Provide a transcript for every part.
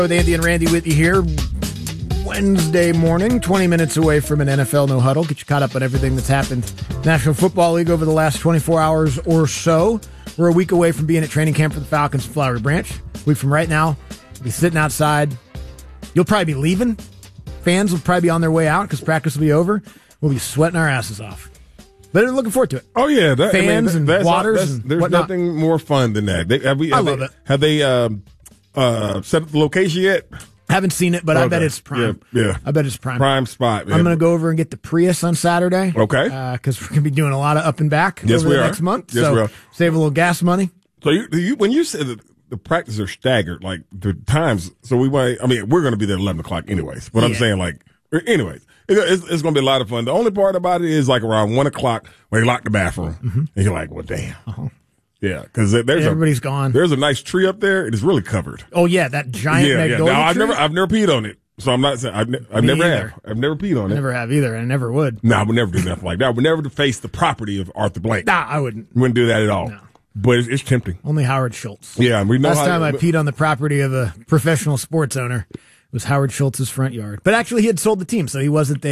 With Andy and Randy with you here Wednesday morning, 20 minutes away from an NFL no huddle. Get you caught up on everything that's happened National Football League over the last 24 hours or so. We're a week away from being at training camp for the Falcons in Flowery Branch. A week from right now, we'll be sitting outside. You'll probably be leaving. Fans will probably be on their way out because practice will be over. We'll be sweating our asses off. But we're looking forward to it. Oh, yeah. Fans and waters and there's whatnot. Nothing more fun than that. I love it. Have they set up the location yet? Haven't seen it, but I bet it's prime. Yeah. I bet it's prime. Prime spot, man. I'm going to go over and get the Prius on Saturday. Okay. Because we're going to be doing a lot of up and back Yes, over we the are. next month. Yes, so we are. Save a little gas money. So when you said that the practices are staggered, like the times, so we're going to be there at 11 o'clock anyways. But I'm saying, anyways, it's going to be a lot of fun. The only part about it is like around 1 o'clock when they lock the bathroom. And you're like, well, damn. Uh-huh. Yeah, because everybody's gone. There's a nice tree up there. It is really covered. Oh, yeah, that giant magnolia tree? I've never peed on it. So I'm not saying I've never have. I've never peed on it. Never have either, and I never would. No, I would never do nothing like that. I would never face the property of Arthur Blank. Nah, I wouldn't. Wouldn't do that at all. No. But it's tempting. Only Howard Schultz. Yeah, we know. Last time I peed on the property of a professional sports owner was Howard Schultz's front yard. But actually, he had sold the team, so he wasn't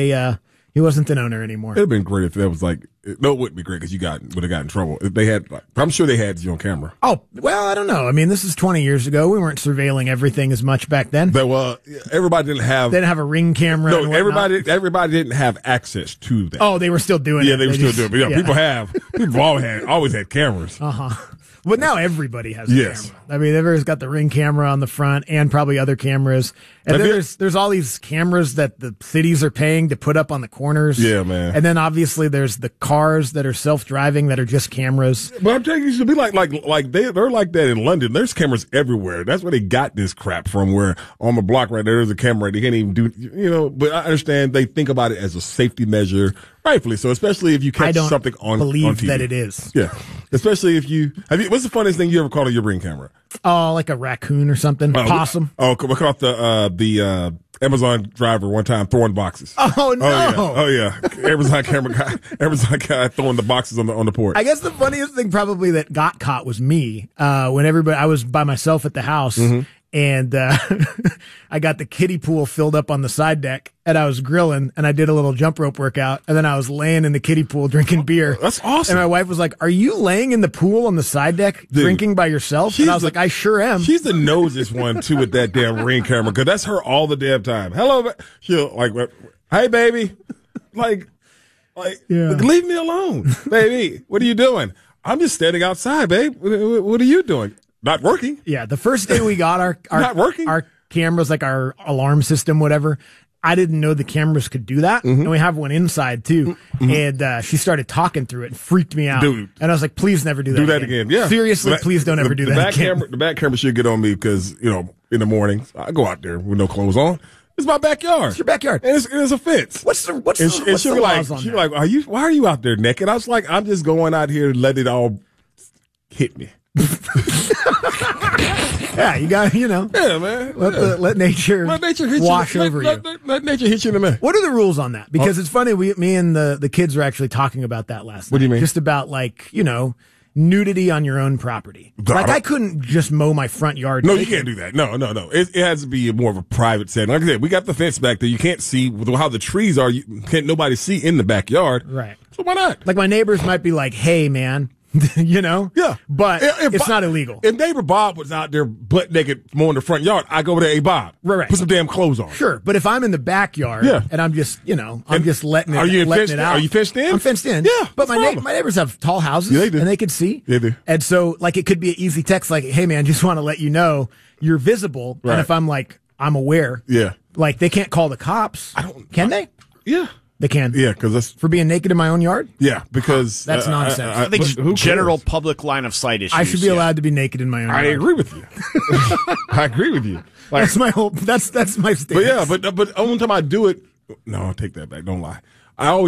an owner anymore. It'd have been great if that was like. No, it wouldn't be great because you would have got in trouble. If they had, I'm sure they had you on camera. Oh, well, I don't know. I mean, this is 20 years ago. We weren't surveilling everything as much back then. But, everybody didn't have. They didn't have a Ring camera. No, everybody didn't have access to that. Oh, they were still doing it. Yeah, they were still doing it. But people always had cameras. But now everybody has a yes. camera. I mean, everybody's got the Ring camera on the front and probably other cameras. And then there's all these cameras that the cities are paying to put up on the corners. Yeah, man. And then obviously there's the cars that are self-driving that are just cameras. But I'm telling you, it should be like they're like that in London. There's cameras everywhere. That's where they got this crap from. Where on the block right there's a camera. They can't even do. But I understand they think about it as a safety measure, rightfully so. Especially if you catch something on TV. I don't believe that it is. Yeah, especially if you what's the funniest thing you ever caught on your Ring camera? Oh, like a raccoon or something. Possum. Oh, we caught the Amazon driver one time throwing boxes. Oh no! Oh yeah. Amazon guy throwing the boxes on the porch. I guess the funniest thing probably that got caught was me. When I was by myself at the house. Mm-hmm. And I got the kiddie pool filled up on the side deck, and I was grilling, and I did a little jump rope workout, and then I was laying in the kiddie pool drinking beer. That's awesome. And my wife was like, "Are you laying in the pool on the side deck drinking by yourself?" And I was like, "I sure am." She's the nosiest one too with that damn Ring camera, because that's her all the damn time. Hello, she'll like, "Hey, baby," leave me alone, baby. What are you doing? I'm just standing outside, babe. What are you doing? Not working. Yeah, the first day we got our not working. Our cameras, like our alarm system, whatever. I didn't know the cameras could do that, and we have one inside too. Mm-hmm. And she started talking through it and freaked me out. Dude. And I was like, "Please never do that. Do that again. Yeah, seriously, please don't ever do that again." The back camera should get on me because in the morning I go out there with no clothes on. It's my backyard. It's your backyard, and it's a fence. What's the laws on that? She'll be like, why are you out there naked? I was like, I'm just going out here to let it all hit me. Yeah, you got Yeah, man. Let nature wash over you. Let nature hit you in the man. What are the rules on that? Because it's funny. Me and the kids were actually talking about that last night. What do you mean? Just about nudity on your own property. I couldn't just mow my front yard. No, you can't do that. No. It has to be more of a private setting. Like I said, we got the fence back there. You can't see how the trees are. You can't nobody see in the backyard. Right. So why not? Like my neighbors might be like, "Hey, man." Yeah. But it's not illegal. If neighbor Bob was out there butt naked mowing the front yard, I go over there, "Hey, Bob, right. Put some damn clothes on." Sure. But if I'm in the backyard and I'm just, I'm just letting it out. Are you fenced in? I'm fenced in. Yeah. But my neighbors have tall houses. Yeah, they do. And they can see. They do. And so, it could be an easy text like, "Hey, man, just want to let you know you're visible." Right. And if I'm like, I'm aware. Yeah. They can't call the cops. Can they? Yeah. They can. Yeah, because that's for being naked in my own yard. Yeah, because that's nonsense. I think general public line of sight issues. I should be allowed to be naked in my own yard. I agree with you. I agree with you. That's my whole. That's my stance. But yeah, but only time I do it. No, I'll take that back. Don't lie. I always